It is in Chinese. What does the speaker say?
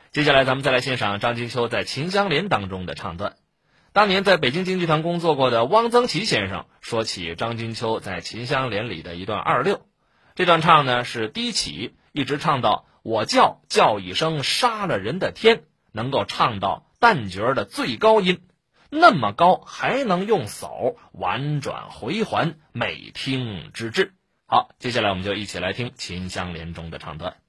接下来咱们再来欣赏张金秋在《秦香莲》当中的唱段。当年在北京京剧团工作过的汪曾祺先生说起张金秋在《秦香莲》里的一段二六，这段唱呢是低起，一直唱到我叫一声杀了人的天，能够唱到旦角的最高音，那么高还能用手婉转回环，美听之至。好，接下来我们就一起来听《秦香莲》中的唱段。